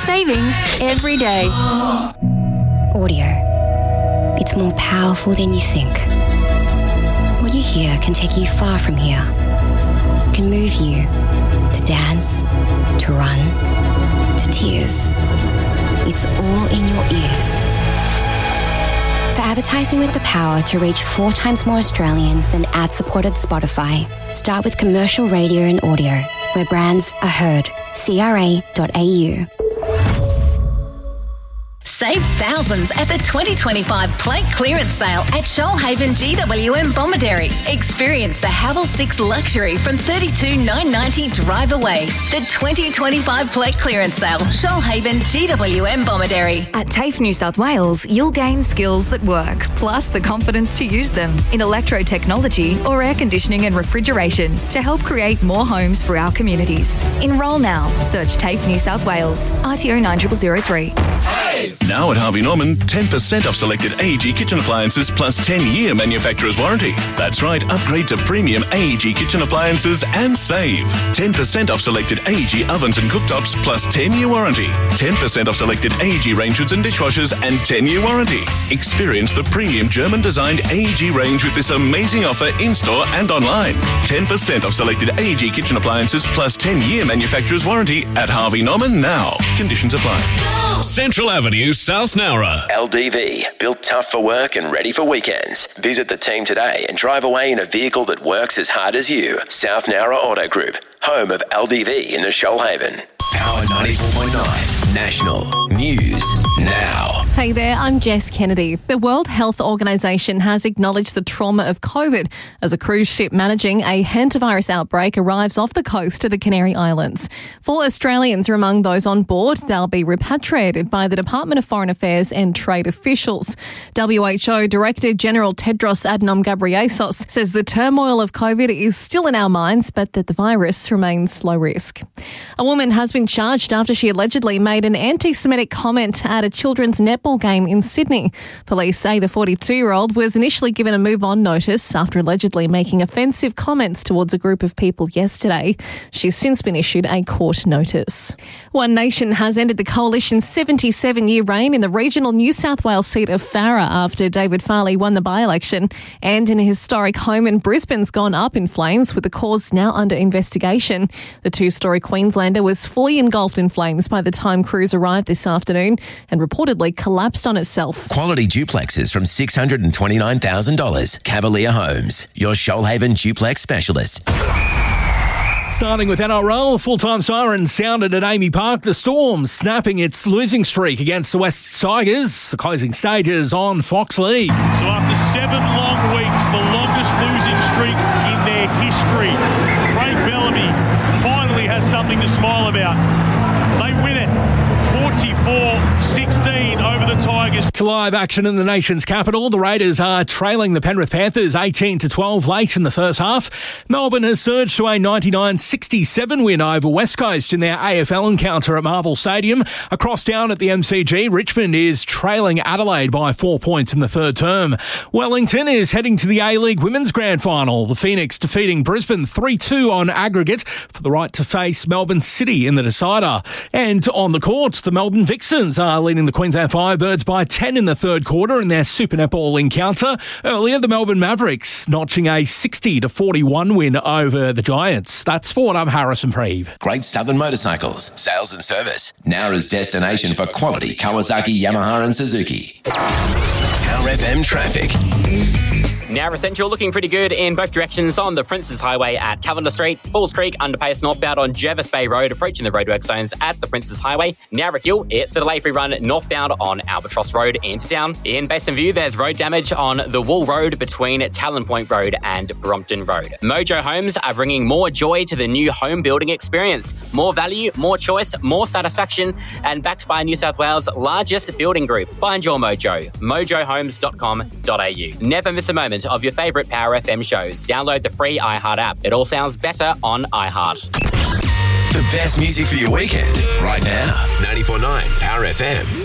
savings every day. Audio. It's more powerful than you think. What you hear can take you far from here. It can move you to dance, to run, to tears. It's all in your ears. For advertising with the power to reach 4 times more Australians than ad-supported Spotify, start with commercial radio and audio, where brands are heard. CRA.au. Save thousands at the 2025 plate clearance sale at Shoalhaven GWM Bomaderry. Experience the Havel 6 luxury from $32,990 drive away. The 2025 plate clearance sale, Shoalhaven GWM Bomaderry. At TAFE New South Wales, you'll gain skills that work, plus the confidence to use them in electro-technology or air conditioning and refrigeration to help create more homes for our communities. Enrol now. Search TAFE New South Wales. RTO 9003. Now at Harvey Norman, 10% off selected AEG kitchen appliances plus 10-year manufacturer's warranty. That's right, upgrade to premium AEG kitchen appliances and save. 10% off selected AEG ovens and cooktops plus 10-year warranty. 10% off selected AEG range hoods and dishwashers and 10-year warranty. Experience the premium German-designed AEG range with this amazing offer in-store and online. 10% off selected AEG kitchen appliances plus 10-year manufacturer's warranty at Harvey Norman now. Conditions apply. Central Avenue, South Nowra. LDV, built tough for work and ready for weekends. Visit the team today and drive away in a vehicle that works as hard as you. South Nowra Auto Group, home of LDV in the Shoalhaven. Power 94.9 National News Now. Hey there, I'm Jess Kennedy. The World Health Organization has acknowledged the trauma of COVID as a cruise ship managing a hantavirus outbreak arrives off the coast of the Canary Islands. 4 Australians are among those on board. They'll be repatriated by the Department of Foreign Affairs and trade officials. WHO Director General Tedros Adhanom Ghebreyesus says the turmoil of COVID is still in our minds, but that the virus remains low risk. A woman has been charged after she allegedly made an anti-Semitic comment at a children's netball game in Sydney. Police say the 42-year-old was initially given a move-on notice after allegedly making offensive comments towards a group of people yesterday. She's since been issued a court notice. One Nation has ended the Coalition's 77-year reign in the regional New South Wales seat of Farrer after David Farley won the by-election, and in a historic home in Brisbane's gone up in flames, with the cause now under investigation. The 2-storey Queenslander was fully engulfed in flames by the time crews arrived this afternoon and reportedly collapsed on itself. Quality duplexes from $629,000. Cavalier Homes, your Shoalhaven duplex specialist. Starting with NRL, full-time siren sounded at Amy Park. The Storm snapping its losing streak against the West Tigers. The closing stages on Fox League. So after 7 long weeks, the longest losing streak in their history, Craig Bellamy finally has something to smile about. They win it 44-16 over the Tigers. To live action in the nation's capital, the Raiders are trailing the Penrith Panthers 18-12 late in the first half. Melbourne has surged to a 99-67 win over West Coast in their AFL encounter at Marvel Stadium. Across town at the MCG, Richmond is trailing Adelaide by 4 points in the third term. Wellington is heading to the A-League Women's Grand Final. The Phoenix defeating Brisbane 3-2 on aggregate for the right to face Melbourne City in the decider. And on the court, the Melbourne Vixens are leading the Queensland Firebirds by 10 in the third quarter in their Super Netball encounter. Earlier, the Melbourne Mavericks notching a 60-41 win over the Giants. That's Sport. I'm Harrison Preeve. Great Southern Motorcycles, sales and service. Nowra's destination for quality Kawasaki, Yamaha and Suzuki. Power FM traffic. Nowra Central looking pretty good in both directions on the Princes Highway at Cavender Street, Falls Creek underpass northbound on Jervis Bay Road, approaching the roadwork zones at the Princes Highway. Nowra Hill, it's a delay-free run northbound on Albatross Road into town. In Basin View, there's road damage on the Wool Road between Talon Point Road and Brompton Road. Mojo Homes are bringing more joy to the new home building experience. More value, more choice, more satisfaction, and backed by New South Wales' largest building group. Find your mojo, mojohomes.com.au. Never miss a moment of your favourite Power FM shows. Download the free iHeart app. It all sounds better on iHeart. The best music for your weekend right now. 94.9 Power FM.